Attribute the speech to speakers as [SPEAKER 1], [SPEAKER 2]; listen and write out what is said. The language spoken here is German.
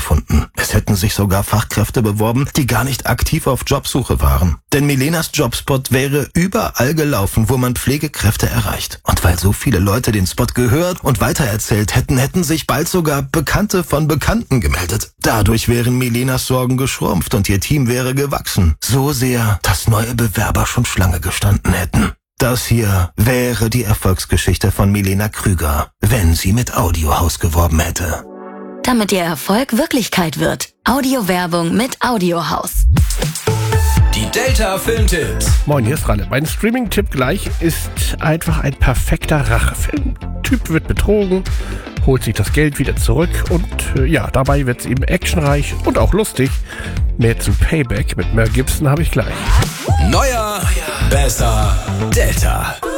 [SPEAKER 1] gefunden. Es hätten sich sogar Fachkräfte beworben, die gar nicht aktiv auf Jobsuche waren. Denn Milenas Jobspot wäre überall gelaufen, wo man Pflegekräfte erreicht. Und weil so viele Leute den Spot gehört und weitererzählt hätten, hätten sich bald sogar Bekannte von Bekannten gemeldet. Dadurch wären Milenas Sorgen geschrumpft und ihr Team wäre gewachsen. So sehr, dass neue Bewerber schon Schlange gestanden hätten. Das hier wäre die Erfolgsgeschichte von Milena Krüger, wenn sie mit Audiohaus geworben hätte.
[SPEAKER 2] Damit Ihr Erfolg Wirklichkeit wird. Audiowerbung mit Audiohaus.
[SPEAKER 3] Die Delta Filmtipps.
[SPEAKER 4] Moin, hier ist Ralle. Mein Streaming-Tipp gleich ist einfach ein perfekter Rachefilm. Typ wird betrogen, holt sich das Geld wieder zurück und dabei wird es eben actionreich und auch lustig. Mehr zu Payback mit Mel Gibson habe ich gleich.
[SPEAKER 3] Neuer, besser, Delta.